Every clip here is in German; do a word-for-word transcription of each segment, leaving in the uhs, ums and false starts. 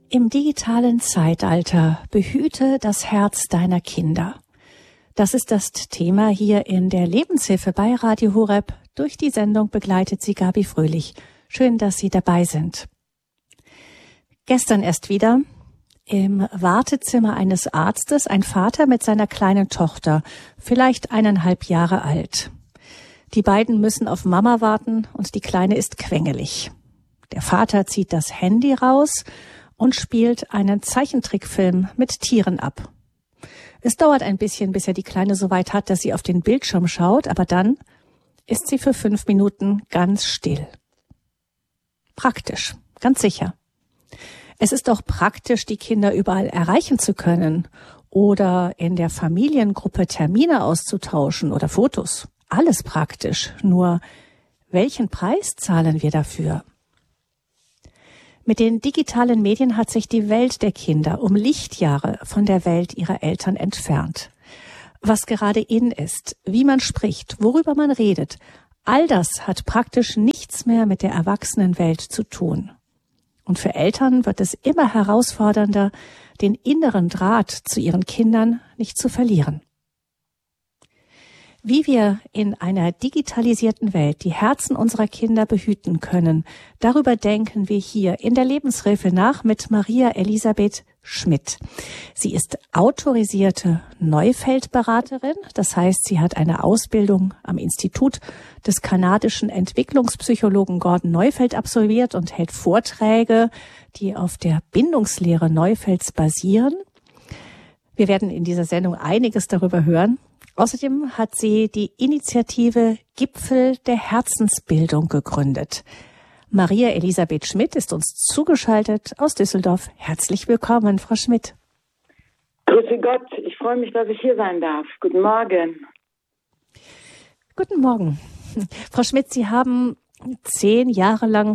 Im digitalen Zeitalter behüte das Herz deiner Kinder. Das ist das Thema hier in der Lebenshilfe bei Radio Horeb. Durch die Sendung begleitet sie Gabi Fröhlich. Schön, dass Sie dabei sind. Gestern erst wieder im Wartezimmer eines Arztes ein Vater mit seiner kleinen Tochter, vielleicht eineinhalb Jahre alt. Die beiden müssen auf Mama warten und die Kleine ist quengelig. Der Vater zieht das Handy raus und spielt einen Zeichentrickfilm mit Tieren ab. Es dauert ein bisschen, bis er die Kleine so weit hat, dass sie auf den Bildschirm schaut, aber dann ist sie für fünf Minuten ganz still. Praktisch, ganz sicher. Es ist auch praktisch, die Kinder überall erreichen zu können oder in der Familiengruppe Termine auszutauschen oder Fotos. Alles praktisch. Nur, welchen Preis zahlen wir dafür? Mit den digitalen Medien hat sich die Welt der Kinder um Lichtjahre von der Welt ihrer Eltern entfernt. Was gerade in ist, wie man spricht, worüber man redet, all das hat praktisch nichts mehr mit der Erwachsenenwelt zu tun. Und für Eltern wird es immer herausfordernder, den inneren Draht zu ihren Kindern nicht zu verlieren. Wie wir in einer digitalisierten Welt die Herzen unserer Kinder behüten können, darüber denken wir hier in der Lebenshilfe nach mit Maria Elisabeth Schmidt. Sie ist autorisierte Neufeldberaterin, das heißt, sie hat eine Ausbildung am Institut des kanadischen Entwicklungspsychologen Gordon Neufeld absolviert und hält Vorträge, die auf der Bindungslehre Neufelds basieren. Wir werden in dieser Sendung einiges darüber hören. Außerdem hat sie die Initiative Gipfel der Herzensbildung gegründet. Maria Elisabeth Schmidt ist uns zugeschaltet aus Düsseldorf. Herzlich willkommen, Frau Schmidt. Grüße Gott, ich freue mich, dass ich hier sein darf. Guten Morgen. Guten Morgen. Frau Schmidt, Sie haben zehn Jahre lang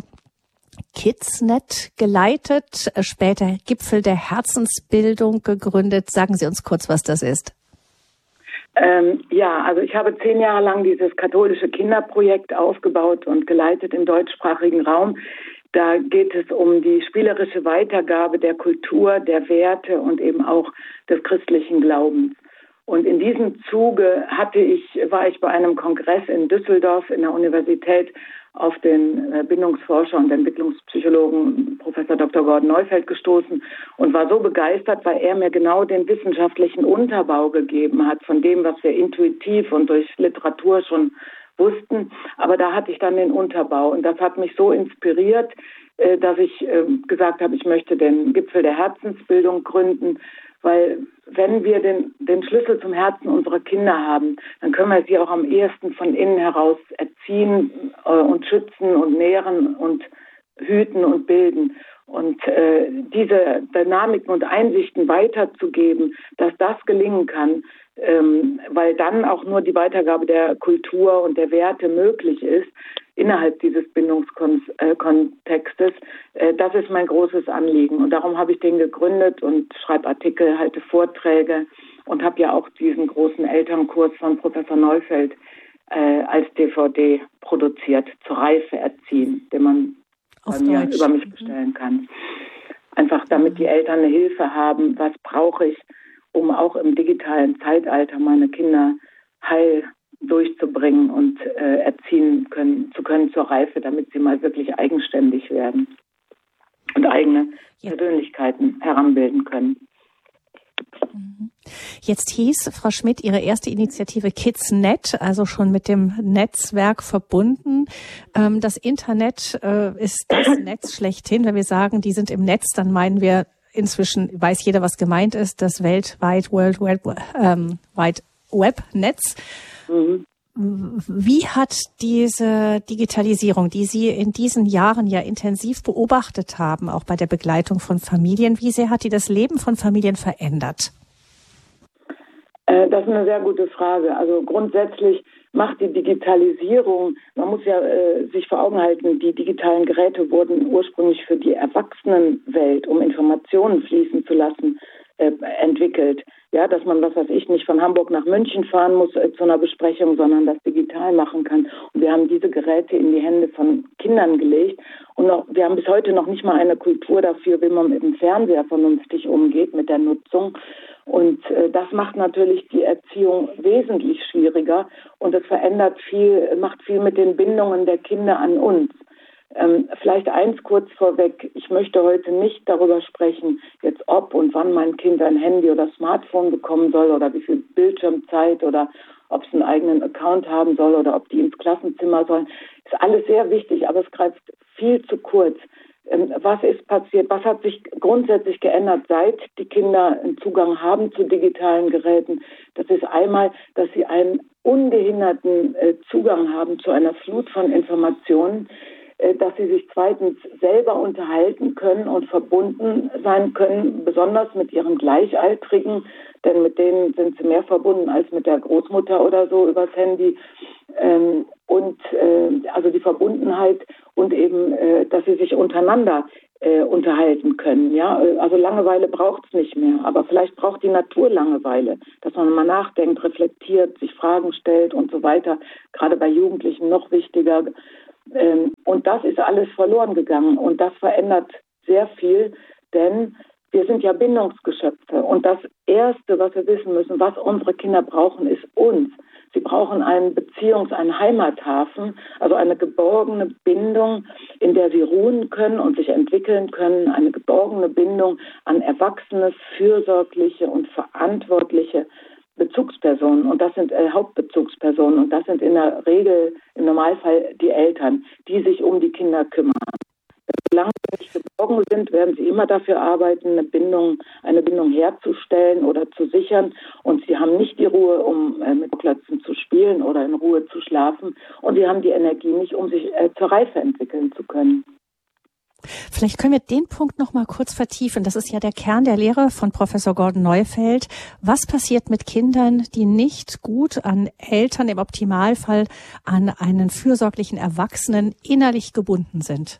Kidsnet geleitet, später Gipfel der Herzensbildung gegründet. Sagen Sie uns kurz, was das ist. Ähm, ja, also ich habe zehn Jahre lang dieses katholische Kinderprojekt aufgebaut und geleitet im deutschsprachigen Raum. Da geht es um die spielerische Weitergabe der Kultur, der Werte und eben auch des christlichen Glaubens. Und in diesem Zuge hatte ich, war ich bei einem Kongress in Düsseldorf in der Universität auf den Bindungsforscher und Entwicklungspsychologen Professor Doktor Gordon Neufeld gestoßen und war so begeistert, weil er mir genau den wissenschaftlichen Unterbau gegeben hat von dem, was wir intuitiv und durch Literatur schon wussten. Aber da hatte ich dann den Unterbau und das hat mich so inspiriert, dass ich gesagt habe, ich möchte den Gipfel der Herzensbildung gründen, weil wenn wir den, den Schlüssel zum Herzen unserer Kinder haben, dann können wir sie auch am ehesten von innen heraus erziehen äh, und schützen und nähren und hüten und bilden. Und äh, diese Dynamiken und Einsichten weiterzugeben, dass das gelingen kann, ähm, weil dann auch nur die Weitergabe der Kultur und der Werte möglich ist, innerhalb dieses Bindungskontextes, äh, das ist mein großes Anliegen. Und darum habe ich den gegründet und schreibe Artikel, halte Vorträge und habe ja auch diesen großen Elternkurs von Professor Neufeld äh, als D V D produziert, zur Reife erziehen, den man bei mir über mich bestellen kann. Einfach damit die Eltern eine Hilfe haben, was brauche ich, um auch im digitalen Zeitalter meine Kinder heil durchzubringen und äh, erziehen können, zu können zur Reife, damit sie mal wirklich eigenständig werden und eigene ja. Persönlichkeiten heranbilden können. Jetzt hieß, Frau Schmidt, Ihre erste Initiative Kidsnet, also schon mit dem Netzwerk verbunden. Ähm, das Internet äh, ist das Netz schlechthin. Wenn wir sagen, die sind im Netz, dann meinen wir inzwischen, weiß jeder, was gemeint ist, das weltweit World Wide, ähm, Wide Web Netz. Mhm. Wie hat diese Digitalisierung, die Sie in diesen Jahren ja intensiv beobachtet haben, auch bei der Begleitung von Familien, wie sehr hat die das Leben von Familien verändert? Äh, das ist eine sehr gute Frage. Also grundsätzlich macht die Digitalisierung, man muss ja äh, sich vor Augen halten, die digitalen Geräte wurden ursprünglich für die Erwachsenenwelt, um Informationen fließen zu lassen, äh, entwickelt. Ja, dass man, was weiß ich, nicht von Hamburg nach München fahren muss äh, zu einer Besprechung, sondern das digital machen kann. Und wir haben diese Geräte in die Hände von Kindern gelegt. Und noch, wir haben bis heute noch nicht mal eine Kultur dafür, wie man mit dem Fernseher vernünftig umgeht, mit der Nutzung. Und äh, das macht natürlich die Erziehung wesentlich schwieriger. Und es verändert viel, macht viel mit den Bindungen der Kinder an uns. Ähm, vielleicht eins kurz vorweg. Ich möchte heute nicht darüber sprechen, jetzt ob und wann mein Kind ein Handy oder Smartphone bekommen soll oder wie viel Bildschirmzeit oder ob es einen eigenen Account haben soll oder ob die ins Klassenzimmer sollen. Ist alles sehr wichtig, aber es greift viel zu kurz. Ähm, was ist passiert? Was hat sich grundsätzlich geändert, seit die Kinder einen Zugang haben zu digitalen Geräten? Das ist einmal, dass sie einen ungehinderten äh, Zugang haben zu einer Flut von Informationen, dass sie sich zweitens selber unterhalten können und verbunden sein können, besonders mit ihren Gleichaltrigen, denn mit denen sind sie mehr verbunden als mit der Großmutter oder so übers Handy. Und also die Verbundenheit und eben, dass sie sich untereinander unterhalten können. Ja, also Langeweile braucht es nicht mehr, aber vielleicht braucht die Natur Langeweile, dass man mal nachdenkt, reflektiert, sich Fragen stellt und so weiter. Gerade bei Jugendlichen noch wichtiger. Und das ist alles verloren gegangen und das verändert sehr viel, denn wir sind ja Bindungsgeschöpfe und das Erste, was wir wissen müssen, was unsere Kinder brauchen, ist uns. Sie brauchen einen Beziehungs-, einen Heimathafen, also eine geborgene Bindung, in der sie ruhen können und sich entwickeln können, eine geborgene Bindung an erwachsene, fürsorgliche und verantwortliche Bezugspersonen, und das sind äh, Hauptbezugspersonen, und das sind in der Regel, im Normalfall die Eltern, die sich um die Kinder kümmern. Solange sie nicht geborgen sind, werden sie immer dafür arbeiten, eine Bindung, eine Bindung herzustellen oder zu sichern, und sie haben nicht die Ruhe, um äh, mit Klötzen zu spielen oder in Ruhe zu schlafen, und sie haben die Energie nicht, um sich äh, zur Reife entwickeln zu können. Vielleicht können wir den Punkt noch mal kurz vertiefen. Das ist ja der Kern der Lehre von Professor Gordon Neufeld. Was passiert mit Kindern, die nicht gut an Eltern, im Optimalfall an einen fürsorglichen Erwachsenen, innerlich gebunden sind?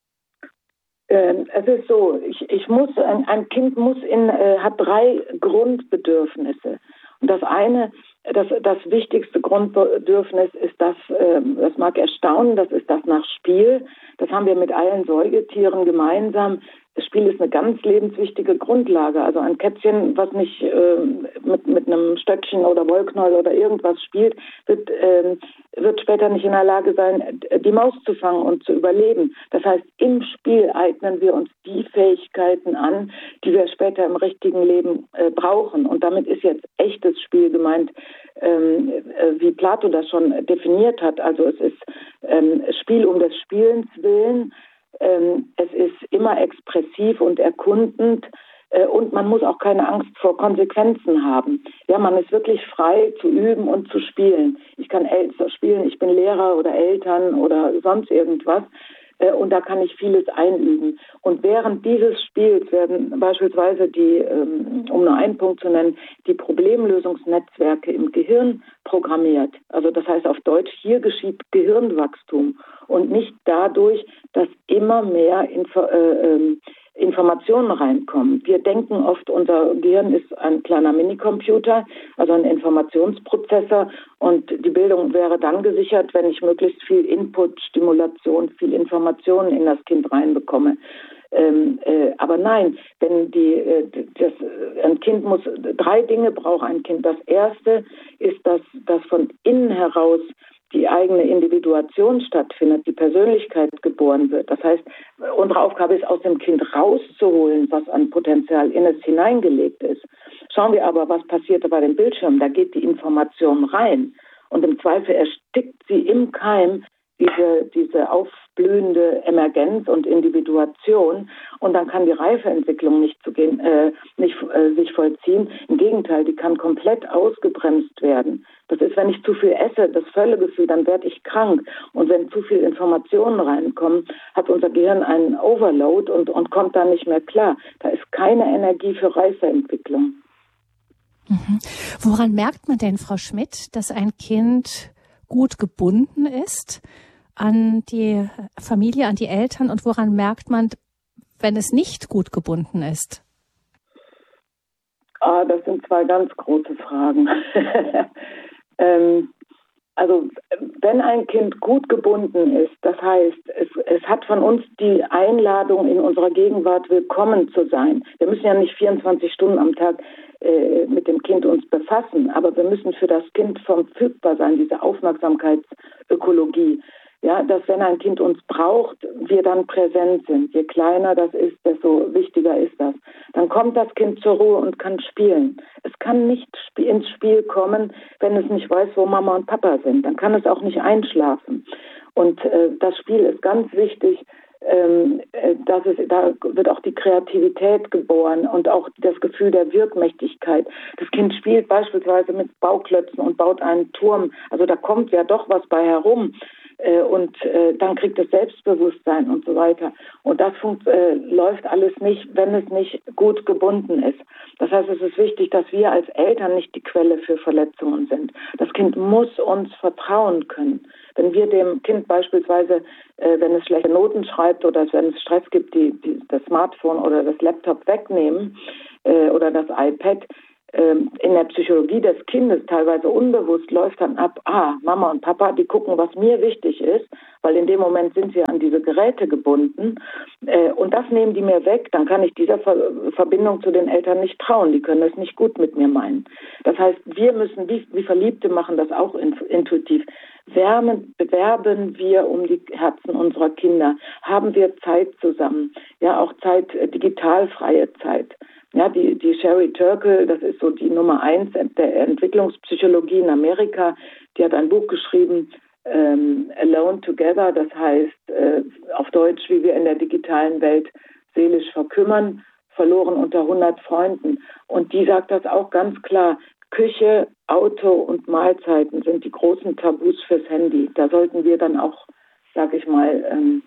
Ähm, es ist so, ich, ich muss, ein, ein Kind muss in, äh, hat drei Grundbedürfnisse. Und das eine, das, das wichtigste Grundbedürfnis ist das, äh, das mag erstaunen, das ist das nach Spiel. Das haben wir mit allen Säugetieren gemeinsam. Das Spiel ist eine ganz lebenswichtige Grundlage. Also ein Kätzchen, was nicht äh, mit, mit einem Stöckchen oder Wollknäuel oder irgendwas spielt, wird, äh, wird später nicht in der Lage sein, die Maus zu fangen und zu überleben. Das heißt, im Spiel eignen wir uns die Fähigkeiten an, die wir später im richtigen Leben äh, brauchen. Und damit ist jetzt echtes Spiel gemeint, ähm, äh, wie Plato das schon definiert hat. Also es ist ähm, Spiel um des Spielens willen. Ähm, es ist immer expressiv und erkundend, äh, und man muss auch keine Angst vor Konsequenzen haben. Ja, man ist wirklich frei zu üben und zu spielen. Ich kann El- spielen, ich bin Lehrer oder Eltern oder sonst irgendwas, äh, und da kann ich vieles einüben. Und während dieses Spiels werden beispielsweise die, ähm, um nur einen Punkt zu nennen, die Problemlösungsnetzwerke im Gehirn programmiert. Also das heißt auf Deutsch, hier geschieht Gehirnwachstum und nicht dadurch, dass immer mehr Info, äh, äh, Informationen reinkommen. Wir denken oft, unser Gehirn ist ein kleiner Minicomputer, also ein Informationsprozessor, und die Bildung wäre dann gesichert, wenn ich möglichst viel Input, Stimulation, viel Informationen in das Kind reinbekomme. Ähm, äh, aber nein, wenn die, äh, das, ein Kind muss, drei Dinge braucht ein Kind. Das erste ist, dass, dass von innen heraus die eigene Individuation stattfindet, die Persönlichkeit geboren wird. Das heißt, unsere Aufgabe ist, aus dem Kind rauszuholen, was an Potenzial in es hineingelegt ist. Schauen wir aber, was passierte bei dem Bildschirm. Da geht die Information rein und im Zweifel erstickt sie im Keim diese, diese aufblühende Emergenz und Individuation, und dann kann die Reifeentwicklung nicht, zu gehen, äh, nicht äh, sich vollziehen. Im Gegenteil, die kann komplett ausgebremst werden. Das ist, wenn ich zu viel esse, das Völlegefühl, dann werde ich krank. Und wenn zu viel Informationen reinkommen, hat unser Gehirn einen Overload und, und kommt da nicht mehr klar. Da ist keine Energie für Reifeentwicklung. Mhm. Woran merkt man denn, Frau Schmidt, dass ein Kind gut gebunden ist an die Familie, an die Eltern, und woran merkt man, wenn es nicht gut gebunden ist? Ah, das sind zwei ganz große Fragen. ähm, also wenn ein Kind gut gebunden ist, das heißt, es, es hat von uns die Einladung, in unserer Gegenwart willkommen zu sein. Wir müssen ja nicht vierundzwanzig Stunden am Tag äh, mit dem Kind uns befassen, aber wir müssen für das Kind verfügbar sein, diese Aufmerksamkeitsökologie. Ja, dass wenn ein Kind uns braucht, wir dann präsent sind. Je kleiner das ist, desto wichtiger ist das. Dann kommt das Kind zur Ruhe und kann spielen. Es kann nicht ins Spiel kommen, wenn es nicht weiß, wo Mama und Papa sind. Dann kann es auch nicht einschlafen. Und äh, das Spiel ist ganz wichtig. Ähm, dass es, da wird auch die Kreativität geboren und auch das Gefühl der Wirkmächtigkeit. Das Kind spielt beispielsweise mit Bauklötzen und baut einen Turm. Also da kommt ja doch was bei herum. Äh, und äh, dann kriegt es Selbstbewusstsein und so weiter. Und das funkt, äh, läuft alles nicht, wenn es nicht gut gebunden ist. Das heißt, es ist wichtig, dass wir als Eltern nicht die Quelle für Verletzungen sind. Das Kind muss uns vertrauen können. Wenn wir dem Kind beispielsweise, äh, wenn es schlechte Noten schreibt oder wenn es Stress gibt, die, die das Smartphone oder das Laptop wegnehmen äh, oder das iPad, äh, in der Psychologie des Kindes teilweise unbewusst läuft dann ab, ah, Mama und Papa, die gucken, was mir wichtig ist, weil in dem Moment sind sie an diese Geräte gebunden äh, und das nehmen die mir weg, dann kann ich dieser Ver- Verbindung zu den Eltern nicht trauen, die können das nicht gut mit mir meinen. Das heißt, wir müssen, wie, wie Verliebte machen das auch intuitiv, Wärmen, bewerben wir um die Herzen unserer Kinder, haben wir Zeit zusammen, ja auch Zeit, digitalfreie Zeit. Ja, die, die Sherry Turkle, das ist so die Nummer eins der Entwicklungspsychologie in Amerika, die hat ein Buch geschrieben, ähm, Alone Together, das heißt äh, auf Deutsch, wie wir in der digitalen Welt seelisch verkümmern, verloren unter hundert Freunden. Und die sagt das auch ganz klar, Küche, Auto und Mahlzeiten sind die großen Tabus fürs Handy. Da sollten wir dann auch, sag ich mal, ähm,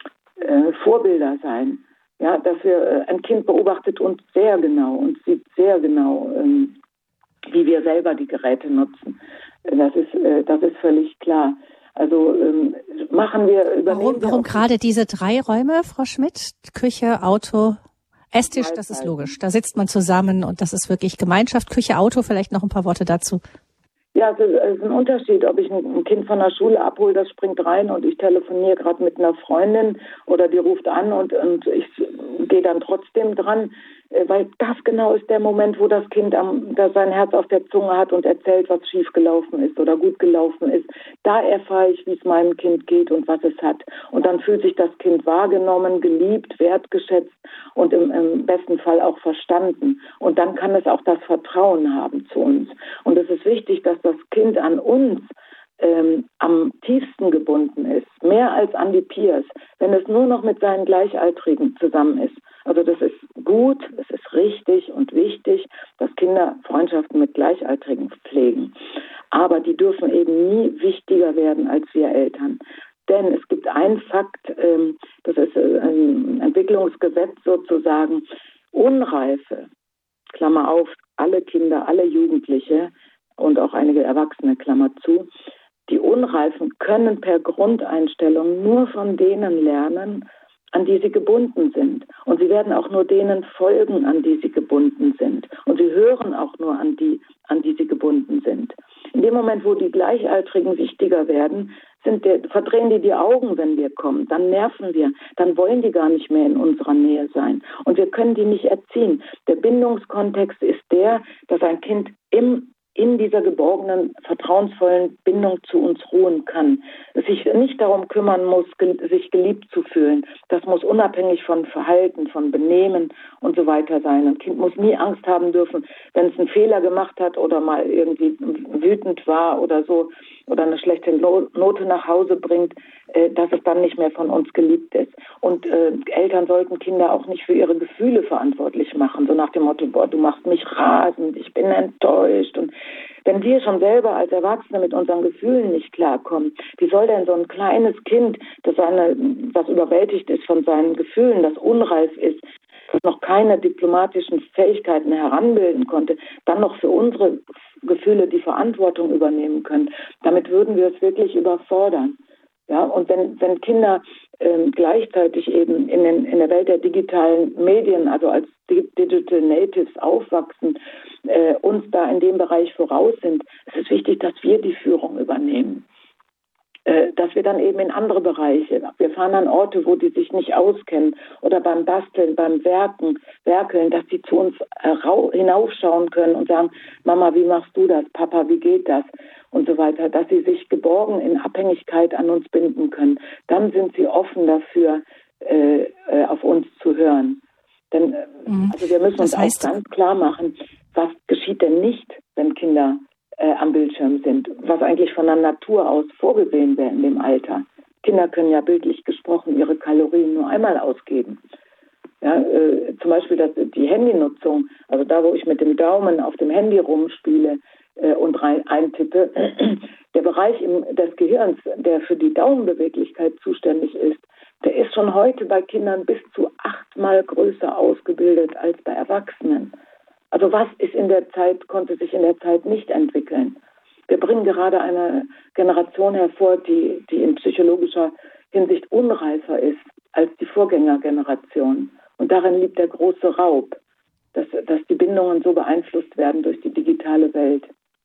äh, Vorbilder sein. Ja, dass wir, äh, ein Kind beobachtet uns sehr genau und sieht sehr genau, ähm, wie wir selber die Geräte nutzen. Das ist, äh, das ist völlig klar. Also ähm, machen wir, übernehmen Warum, warum wir gerade diese drei Räume, Frau Schmidt? Küche, Auto, Esstisch, das ist logisch. Da sitzt man zusammen und das ist wirklich Gemeinschaft. Küche, Auto, vielleicht noch ein paar Worte dazu. Ja, es ist ein Unterschied, ob ich ein Kind von der Schule abhole, das springt rein und ich telefoniere gerade mit einer Freundin oder die ruft an und, und ich gehe dann trotzdem dran, weil das genau ist der Moment, wo das Kind am, das sein Herz auf der Zunge hat und erzählt, was schief gelaufen ist oder gut gelaufen ist. Da erfahre ich, wie es meinem Kind geht und was es hat. Und dann fühlt sich das Kind wahrgenommen, geliebt, wertgeschätzt und im, im besten Fall auch verstanden. Und dann kann es auch das Vertrauen haben zu uns. Und es ist wichtig, dass das Kind an uns ähm, am tiefsten gebunden ist, mehr als an die Peers, wenn es nur noch mit seinen Gleichaltrigen zusammen ist. Also das ist gut, es ist richtig und wichtig, dass Kinder Freundschaften mit Gleichaltrigen pflegen. Aber die dürfen eben nie wichtiger werden als wir Eltern. Denn es gibt einen Fakt, ähm, das ist ein Entwicklungsgesetz sozusagen, Unreife, Klammer auf, alle Kinder, alle Jugendliche und auch einige Erwachsene, Klammer zu, die Unreifen können per Grundeinstellung nur von denen lernen, an die sie gebunden sind. Und sie werden auch nur denen folgen, an die sie gebunden sind. Und sie hören auch nur an die, an die sie gebunden sind. In dem Moment, wo die Gleichaltrigen wichtiger werden, sind der, verdrehen die die Augen, wenn wir kommen. Dann nerven wir. Dann wollen die gar nicht mehr in unserer Nähe sein. Und wir können die nicht erziehen. Der Bindungskontext ist der, dass ein Kind im in dieser geborgenen, vertrauensvollen Bindung zu uns ruhen kann. Sich nicht darum kümmern muss, sich geliebt zu fühlen. Das muss unabhängig von Verhalten, von Benehmen und so weiter sein. Ein Kind muss nie Angst haben dürfen, wenn es einen Fehler gemacht hat oder mal irgendwie wütend war oder so oder eine schlechte Note nach Hause bringt, dass es dann nicht mehr von uns geliebt ist. Und äh, Eltern sollten Kinder auch nicht für ihre Gefühle verantwortlich machen, so nach dem Motto, boah, du machst mich rasend, ich bin enttäuscht. Und wenn wir schon selber als Erwachsene mit unseren Gefühlen nicht klarkommen, wie soll denn so ein kleines Kind, das, eine, das überwältigt ist von seinen Gefühlen, das unreif ist, das noch keine diplomatischen Fähigkeiten heranbilden konnte, dann noch für unsere Gefühle die Verantwortung übernehmen können? Damit würden wir es wirklich überfordern. Ja, und wenn, wenn Kinder ähm, gleichzeitig eben in, den, in der Welt der digitalen Medien, also als Digital Natives aufwachsen, äh, uns da in dem Bereich voraus sind, es ist wichtig, dass wir die Führung übernehmen. Äh, dass wir dann eben in andere Bereiche, wir fahren an Orte, wo die sich nicht auskennen, oder beim Basteln, beim Werken, Werkeln, dass die zu uns äh, hinaufschauen können und sagen, Mama, wie machst du das? Papa, wie geht das? Und so weiter, dass sie sich geborgen in Abhängigkeit an uns binden können. Dann sind sie offen dafür, äh, äh, auf uns zu hören. Denn äh, also wir müssen uns das heißt, auch ganz klar machen, was geschieht denn nicht, wenn Kinder äh, am Bildschirm sind, was eigentlich von der Natur aus vorgesehen wäre in dem Alter. Kinder können ja bildlich gesprochen ihre Kalorien nur einmal ausgeben. Ja, äh, zum Beispiel das, die Handynutzung, also da, wo ich mit dem Daumen auf dem Handy rumspiele, und rein eintippe, der Bereich im, des Gehirns, der für die Daumenbeweglichkeit zuständig ist, der ist schon heute bei Kindern bis zu achtmal größer ausgebildet als bei Erwachsenen. Also was ist in der Zeit, konnte sich in der Zeit nicht entwickeln. Wir bringen gerade eine Generation hervor, die, die in psychologischer Hinsicht unreifer ist als die Vorgängergeneration. Und darin liegt der große Raub, dass, dass die Bindungen so beeinflusst werden durch die digitale Welt.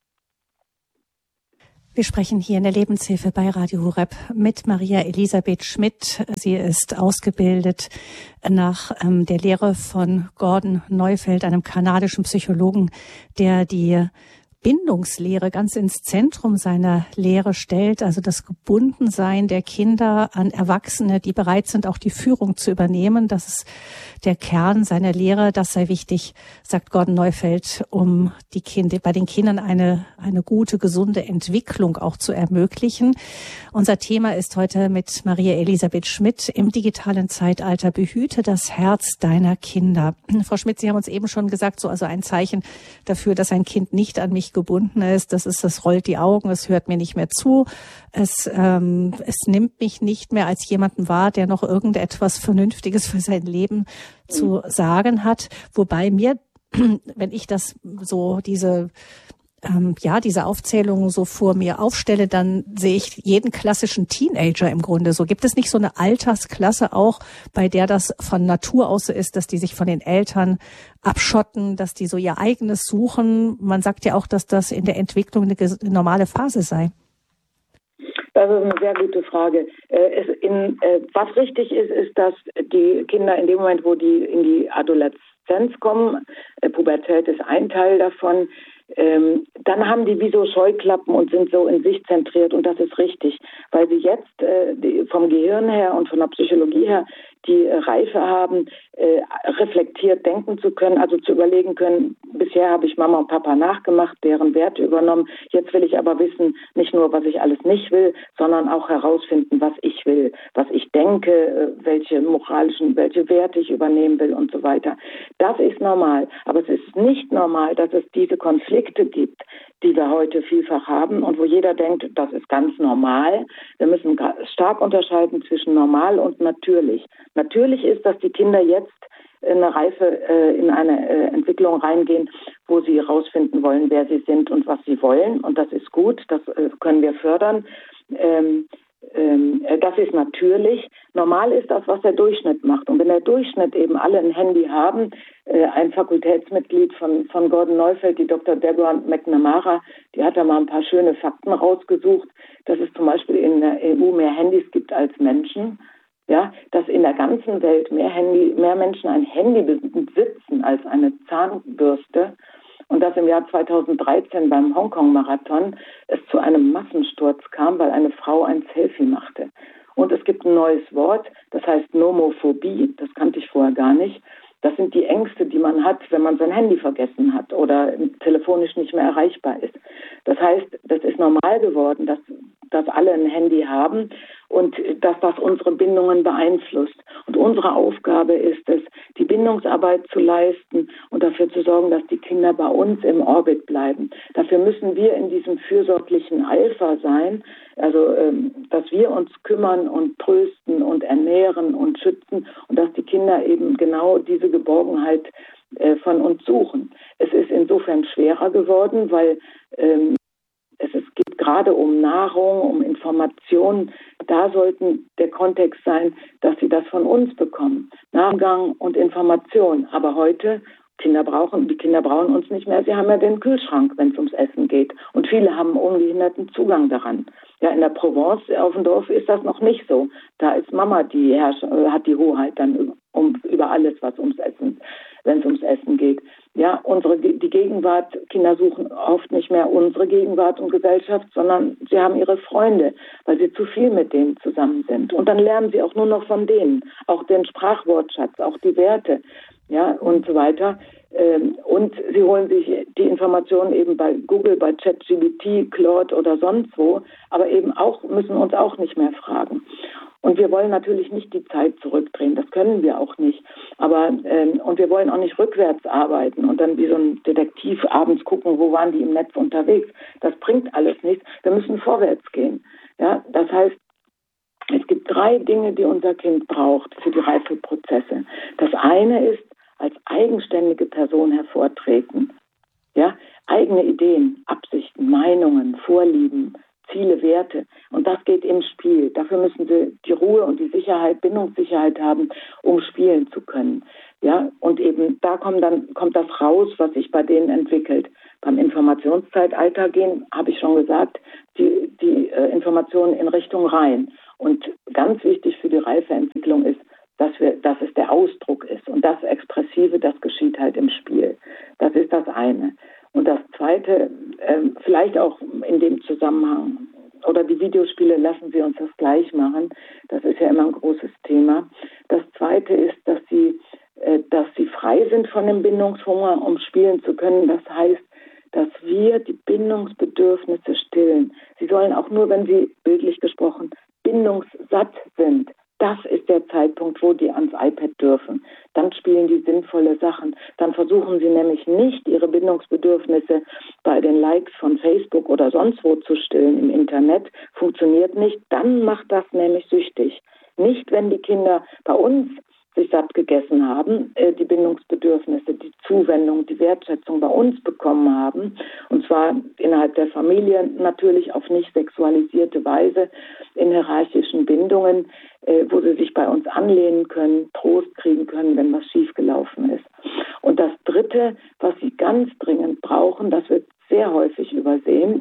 Wir sprechen hier in der Lebenshilfe bei Radio Horeb mit Maria Elisabeth Schmidt. Sie ist ausgebildet nach ähm, der Lehre von Gordon Neufeld, einem kanadischen Psychologen, der die Bindungslehre ganz ins Zentrum seiner Lehre stellt, also das Gebundensein der Kinder an Erwachsene, die bereit sind, auch die Führung zu übernehmen. Das ist der Kern seiner Lehre. Das sei wichtig, sagt Gordon Neufeld, um die Kinder, bei den Kindern eine, eine gute, gesunde Entwicklung auch zu ermöglichen. Unser Thema ist heute mit Maria Elisabeth Schmidt im digitalen Zeitalter: Behüte das Herz deiner Kinder. Frau Schmidt, Sie haben uns eben schon gesagt, so also ein Zeichen dafür, dass ein Kind nicht an mich gebunden ist, das ist, es rollt die Augen, es hört mir nicht mehr zu, es, ähm, es nimmt mich nicht mehr als jemanden wahr, der noch irgendetwas Vernünftiges für sein Leben zu sagen hat. Wobei mir, wenn ich das so, diese ähm, ja, diese Aufzählung so vor mir aufstelle, dann sehe ich jeden klassischen Teenager im Grunde so. Gibt es nicht so eine Altersklasse auch, bei der das von Natur aus so ist, dass die sich von den Eltern abschotten, dass die so ihr eigenes suchen? Man sagt ja auch, dass das in der Entwicklung eine normale Phase sei. Das ist eine sehr gute Frage. Es in, was richtig ist, ist, dass die Kinder in dem Moment, wo die in die Adoleszenz kommen, Pubertät ist ein Teil davon, Ähm, dann haben die wie so Scheuklappen und sind so in sich zentriert, und das ist richtig, weil sie jetzt äh, die, vom Gehirn her und von der Psychologie her die äh, Reife haben, äh, reflektiert denken zu können, also zu überlegen können, bisher habe ich Mama und Papa nachgemacht, deren Werte übernommen, jetzt will ich aber wissen, nicht nur, was ich alles nicht will, sondern auch herausfinden, was ich will, was ich denke, äh, welche moralischen, welche Werte ich übernehmen will und so weiter. Das ist normal, aber es ist nicht normal, dass es diese Konflikte gibt, die wir heute vielfach haben und wo jeder denkt, das ist ganz normal. Wir müssen stark unterscheiden zwischen normal und natürlich. Natürlich ist, dass die Kinder jetzt in eine Reife, in eine Entwicklung reingehen, wo sie herausfinden wollen, wer sie sind und was sie wollen. Und das ist gut, das können wir fördern. Das ist natürlich. Normal ist das, was der Durchschnitt macht. Und wenn der Durchschnitt eben alle ein Handy haben, ein Fakultätsmitglied von, von Gordon Neufeld, die Doktor Deborah McNamara, die hat da mal ein paar schöne Fakten rausgesucht, dass es zum Beispiel in der E U mehr Handys gibt als Menschen. Ja, dass in der ganzen Welt mehr Handy, mehr Menschen ein Handy besitzen als eine Zahnbürste. Und dass im Jahr zweitausenddreizehn beim Hongkong-Marathon es zu einem Massensturz kam, weil eine Frau ein Selfie machte. Und es gibt ein neues Wort, das heißt Nomophobie, das kannte ich vorher gar nicht. Das sind die Ängste, die man hat, wenn man sein Handy vergessen hat oder telefonisch nicht mehr erreichbar ist. Das heißt, das ist normal geworden, dass, dass alle ein Handy haben und dass das unsere Bindungen beeinflusst. Und unsere Aufgabe ist es, die Bindungsarbeit zu leisten und dafür zu sorgen, dass die Kinder bei uns im Orbit bleiben. Dafür müssen wir in diesem fürsorglichen Alpha sein, also dass wir uns kümmern und trösten und ernähren und schützen und dass die Kinder eben genau diese Geborgenheit von uns suchen. Es ist insofern schwerer geworden, weil ähm, es, es geht gerade um Nahrung, um Informationen, da sollten der Kontext sein, dass sie das von uns bekommen. Nachgang und Information. Aber heute, Kinder brauchen, die Kinder brauchen uns nicht mehr. Sie haben ja den Kühlschrank, wenn es ums Essen geht. Und viele haben ungehinderten Zugang daran. Ja, in der Provence auf dem Dorf ist das noch nicht so. Da ist Mama die Herrsch- hat die Hoheit dann um, über alles, was ums Essen, wenn es ums Essen geht. Ja, unsere, die Gegenwart, Kinder suchen oft nicht mehr unsere Gegenwart und Gesellschaft, sondern sie haben ihre Freunde, weil sie zu viel mit denen zusammen sind. Und dann lernen sie auch nur noch von denen, auch den Sprachwortschatz, auch die Werte, ja, und so weiter. Und sie holen sich die Informationen eben bei Google, bei ChatGPT, Claude oder sonst wo, aber eben auch, müssen uns auch nicht mehr fragen. Und wir wollen natürlich nicht die Zeit zurückdrehen, das können wir auch nicht. Aber ähm, und wir wollen auch nicht rückwärts arbeiten und dann wie so ein Detektiv abends gucken, wo waren die im Netz unterwegs. Das bringt alles nichts. Wir müssen vorwärts gehen. Ja, das heißt, es gibt drei Dinge, die unser Kind braucht für die Reifeprozesse. Das eine ist, als eigenständige Person hervortreten. Ja, eigene Ideen, Absichten, Meinungen, Vorlieben, Ziele, Werte. Und das geht im Spiel. Dafür müssen sie die Ruhe und die Sicherheit, Bindungssicherheit haben, um spielen zu können. Ja, und eben da kommt dann kommt das raus, was sich bei denen entwickelt. Beim Informationszeitalter gehen, habe ich schon gesagt, die, die äh, Informationen in Richtung rein. Und ganz wichtig für die Reifeentwicklung ist, dass wir, dass es der Ausdruck ist. Und das Expressive, das geschieht halt im Spiel. Das ist das eine. Und das Zweite, ähm, vielleicht auch in dem Zusammenhang, oder die Videospiele, lassen Sie uns das gleich machen. Das ist ja immer ein großes Thema. Das Zweite ist, dass sie, äh, dass sie frei sind von dem Bindungshunger, um spielen zu können. Das heißt, dass wir die Bindungsbedürfnisse stillen. Sie sollen auch nur, wenn sie, bildlich gesprochen, bindungssatt sind. Das ist der Zeitpunkt, wo die ans iPad dürfen. Dann spielen die sinnvolle Sachen. Dann versuchen sie nämlich nicht, ihre Bindungsbedürfnisse bei den Likes von Facebook oder sonst wo zu stillen im Internet. Funktioniert nicht. Dann macht das nämlich süchtig. Nicht, wenn die Kinder bei uns sich satt gegessen haben, äh, die Bindungsbedürfnisse, die Zuwendung, die Wertschätzung bei uns bekommen haben, und zwar innerhalb der Familie natürlich auf nicht sexualisierte Weise in hierarchischen Bindungen, äh, wo sie sich bei uns anlehnen können, Trost kriegen können, wenn was schiefgelaufen ist. Und das Dritte, was sie ganz dringend brauchen, das wird sehr häufig übersehen,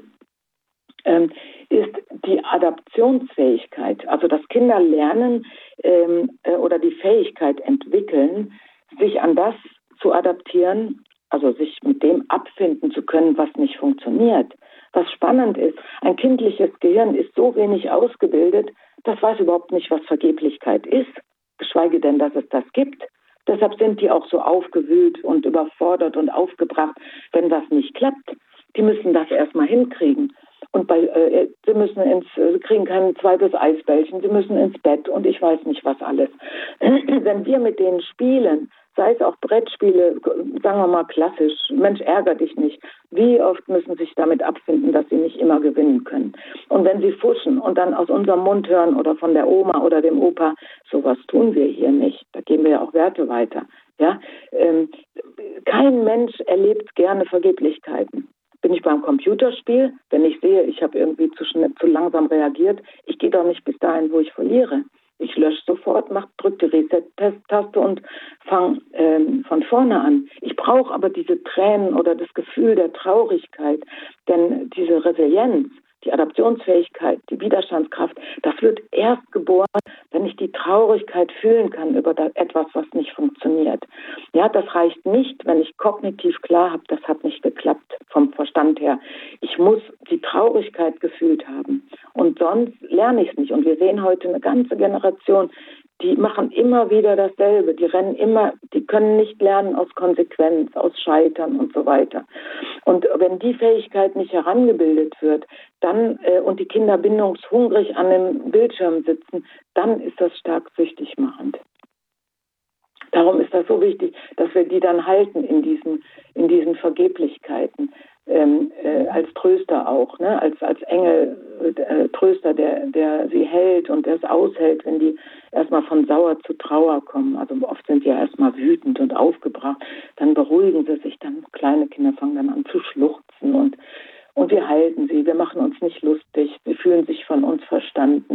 ähm, ist die Adaptionsfähigkeit, also dass Kinder lernen ähm, äh, oder die Fähigkeit entwickeln, sich an das zu adaptieren, also sich mit dem abfinden zu können, was nicht funktioniert. Was spannend ist, ein kindliches Gehirn ist so wenig ausgebildet, das weiß überhaupt nicht, was Vergeblichkeit ist, geschweige denn, dass es das gibt. Deshalb sind die auch so aufgewühlt und überfordert und aufgebracht, wenn was nicht klappt. Die müssen das erstmal hinkriegen. Und bei, äh, sie müssen ins, sie kriegen kein zweites Eisbällchen, sie müssen ins Bett und ich weiß nicht was alles. Wenn wir mit denen spielen, sei es auch Brettspiele, sagen wir mal klassisch, Mensch, ärger dich nicht. Wie oft müssen sie sich damit abfinden, dass sie nicht immer gewinnen können? Und wenn sie fuschen und dann aus unserem Mund hören oder von der Oma oder dem Opa, sowas tun wir hier nicht. Da geben wir ja auch Werte weiter. Ja, ähm, kein Mensch erlebt gerne Vergeblichkeiten. Bin ich beim Computerspiel, wenn ich sehe, ich habe irgendwie zu schnell, zu langsam reagiert, ich gehe doch nicht bis dahin, wo ich verliere. Ich lösche sofort, drücke die Reset-Taste und fange ähm, von vorne an. Ich brauche aber diese Tränen oder das Gefühl der Traurigkeit, denn diese Resilienz, die Adaptionsfähigkeit, die Widerstandskraft, das wird erst geboren, wenn ich die Traurigkeit fühlen kann über etwas, was nicht funktioniert. Ja, das reicht nicht, wenn ich kognitiv klar habe, das hat nicht geklappt vom Verstand her. Ich muss die Traurigkeit gefühlt haben und sonst lerne ich es nicht. Und wir sehen heute eine ganze Generation, die machen immer wieder dasselbe. Die rennen immer, die können nicht lernen aus Konsequenz, aus Scheitern und so weiter. Und wenn die Fähigkeit nicht herangebildet wird, dann äh, und die Kinder bindungshungrig an dem Bildschirm sitzen, dann ist das stark süchtig machend. Darum ist das so wichtig, dass wir die dann halten in diesen, in diesen Vergeblichkeiten. Ähm, äh, als Tröster auch, ne? als, als Engel, äh, Tröster, der, der sie hält und der es aushält, wenn die erstmal von Sauer zu Trauer kommen. Also oft sind sie ja erstmal wütend und aufgebracht. Dann beruhigen sie sich, dann kleine Kinder fangen dann an zu schluchzen und Und wir halten sie, wir machen uns nicht lustig, sie fühlen sich von uns verstanden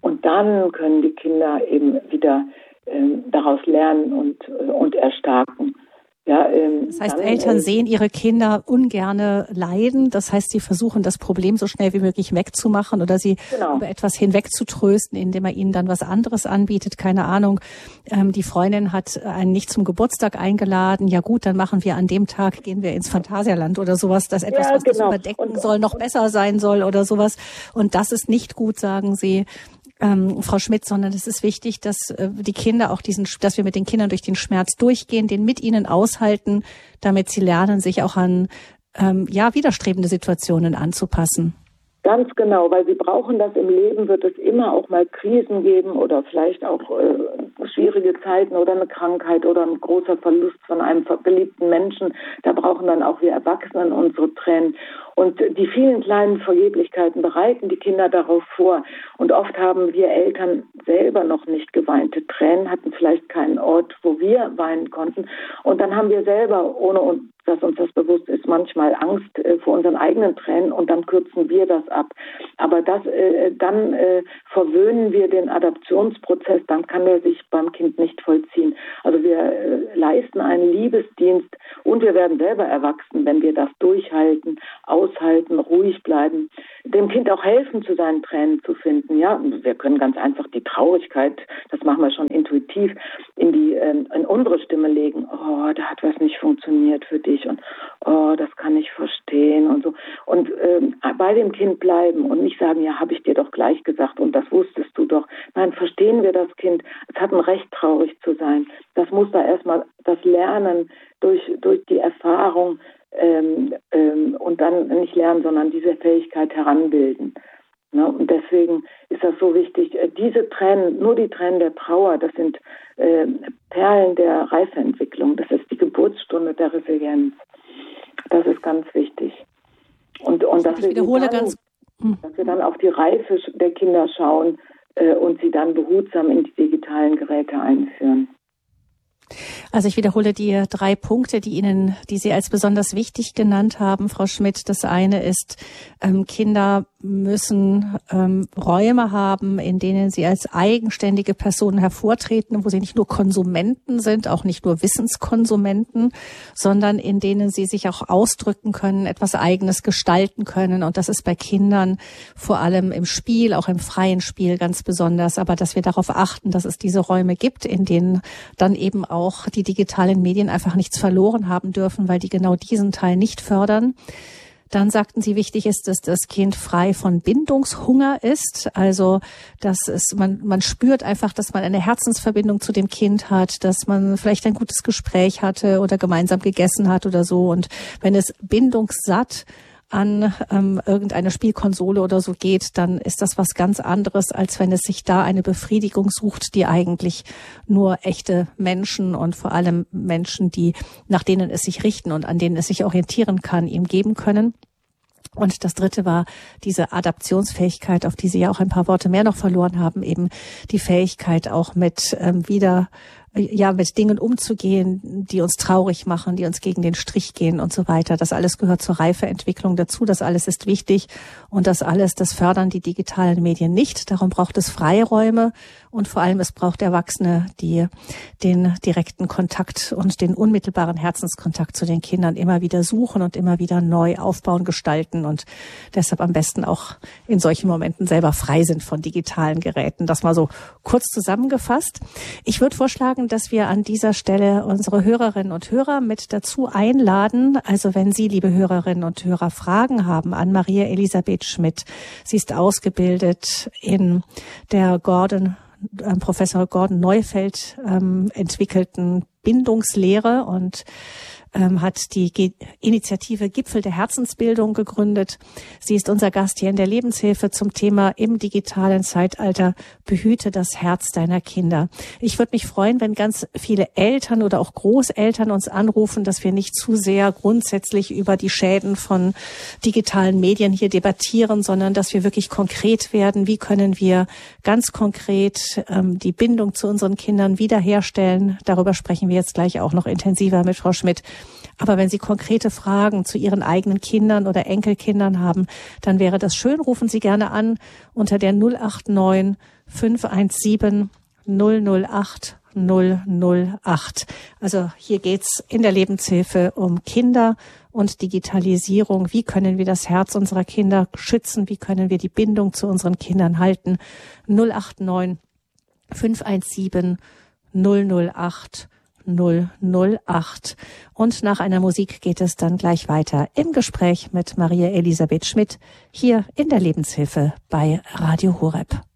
Und dann können die Kinder eben wieder ähm, daraus lernen und, äh, und erstarken. Ja, ähm, das heißt, dann, Eltern äh, sehen ihre Kinder ungerne leiden. Das heißt, sie versuchen, das Problem so schnell wie möglich wegzumachen oder sie genau. über etwas hinwegzutrösten, indem man ihnen dann was anderes anbietet. Keine Ahnung, ähm, die Freundin hat einen nicht zum Geburtstag eingeladen. Ja gut, dann machen wir an dem Tag, gehen wir ins Phantasialand oder sowas, dass etwas, ja, was genau. das überdecken und, soll, noch und, besser sein soll oder sowas. Und das ist nicht gut, sagen sie. Ähm, Frau Schmidt, sondern es ist wichtig, dass äh, die Kinder auch diesen, dass wir mit den Kindern durch den Schmerz durchgehen, den mit ihnen aushalten, damit sie lernen, sich auch an ähm, ja widerstrebende Situationen anzupassen. Ganz genau, weil sie brauchen das im Leben, wird es immer auch mal Krisen geben oder vielleicht auch äh, schwierige Zeiten oder eine Krankheit oder ein großer Verlust von einem geliebten Menschen. Da brauchen dann auch wir Erwachsenen unsere Tränen. Und die vielen kleinen Vergeblichkeiten bereiten die Kinder darauf vor. Und oft haben wir Eltern selber noch nicht geweinte Tränen, hatten vielleicht keinen Ort, wo wir weinen konnten. Und dann haben wir selber, ohne uns dass uns das bewusst ist, manchmal Angst äh, vor unseren eigenen Tränen und dann kürzen wir das ab. Aber das, äh, dann äh, verwöhnen wir den Adaptionsprozess, dann kann er sich beim Kind nicht vollziehen. Also wir äh, leisten einen Liebesdienst und wir werden selber erwachsen, wenn wir das durchhalten, aushalten, ruhig bleiben, dem Kind auch helfen, zu seinen Tränen zu finden. Ja, wir können ganz einfach die Traurigkeit, das machen wir schon intuitiv, in die äh, in unsere Stimme legen. Oh, da hat was nicht funktioniert für dich. Und oh, das kann ich verstehen und so. Und ähm, bei dem Kind bleiben und nicht sagen, ja, habe ich dir doch gleich gesagt und das wusstest du doch. Nein, verstehen wir das Kind. Es hat ein Recht, traurig zu sein. Das muss da erstmal das Lernen durch, durch die Erfahrung ähm, ähm, und dann nicht lernen, sondern diese Fähigkeit heranbilden. Ne? Und deswegen ist das so wichtig. Diese Tränen, nur die Tränen der Trauer, das sind äh, Perlen der Reifeentwicklung. Das ist die Geburtsstunde der Resilienz. Das ist ganz wichtig. Und, und dass, ich wiederhole wir dann, ganz, dass wir dann auf die Reife der Kinder schauen äh, und sie dann behutsam in die digitalen Geräte einführen. Also ich wiederhole die drei Punkte, die Ihnen, die Sie als besonders wichtig genannt haben, Frau Schmidt. Das eine ist, ähm, Kinder müssen ähm, Räume haben, in denen sie als eigenständige Personen hervortreten, wo sie nicht nur Konsumenten sind, auch nicht nur Wissenskonsumenten, sondern in denen sie sich auch ausdrücken können, etwas Eigenes gestalten können. Und das ist bei Kindern vor allem im Spiel, auch im freien Spiel ganz besonders. Aber dass wir darauf achten, dass es diese Räume gibt, in denen dann eben auch die digitalen Medien einfach nichts verloren haben dürfen, weil die genau diesen Teil nicht fördern. Dann sagten Sie, wichtig ist, dass das Kind frei von Bindungshunger ist. Also, dass es, man, man spürt einfach, dass man eine Herzensverbindung zu dem Kind hat, dass man vielleicht ein gutes Gespräch hatte oder gemeinsam gegessen hat oder so. Und wenn es bindungssatt an ähm, irgendeine Spielkonsole oder so geht, dann ist das was ganz anderes, als wenn es sich da eine Befriedigung sucht, die eigentlich nur echte Menschen und vor allem Menschen, die nach denen es sich richten und an denen es sich orientieren kann, ihm geben können. Und das dritte war diese Adaptionsfähigkeit, auf die Sie ja auch ein paar Worte mehr noch verloren haben, eben die Fähigkeit auch mit ähm, wieder ja, mit Dingen umzugehen, die uns traurig machen, die uns gegen den Strich gehen und so weiter. Das alles gehört zur Reifeentwicklung dazu. Das alles ist wichtig. Und das alles, das fördern die digitalen Medien nicht. Darum braucht es Freiräume. Und vor allem, es braucht Erwachsene, die den direkten Kontakt und den unmittelbaren Herzenskontakt zu den Kindern immer wieder suchen und immer wieder neu aufbauen, gestalten und deshalb am besten auch in solchen Momenten selber frei sind von digitalen Geräten. Das mal so kurz zusammengefasst. Ich würde vorschlagen, dass wir an dieser Stelle unsere Hörerinnen und Hörer mit dazu einladen. Also wenn Sie, liebe Hörerinnen und Hörer, Fragen haben an Maria Elisabeth Schmidt. Sie ist ausgebildet in der Gordon, äh, Professor Gordon Neufeld ähm, entwickelten Bindungslehre und ähm, hat die Ge- Initiative Gipfel der Herzensbildung gegründet. Sie ist unser Gast hier in der Lebenshilfe zum Thema im digitalen Zeitalter, behüte das Herz deiner Kinder. Ich würde mich freuen, wenn ganz viele Eltern oder auch Großeltern uns anrufen, dass wir nicht zu sehr grundsätzlich über die Schäden von digitalen Medien hier debattieren, sondern dass wir wirklich konkret werden. Wie können wir ganz konkret ähm, die Bindung zu unseren Kindern wiederherstellen? Darüber sprechen wir jetzt gleich auch noch intensiver mit Frau Schmidt. Aber wenn Sie konkrete Fragen zu Ihren eigenen Kindern oder Enkelkindern haben, dann wäre das schön. Rufen Sie gerne an unter der null acht neun fünf eins sieben null null acht null null acht. Also hier geht's in der Lebenshilfe um Kinder und Digitalisierung. Wie können wir das Herz unserer Kinder schützen? Wie können wir die Bindung zu unseren Kindern halten? null acht neun fünf eins sieben null null acht null null acht. Und nach einer Musik geht es dann gleich weiter im Gespräch mit Maria Elisabeth Schmidt hier in der Lebenshilfe bei Radio Horeb.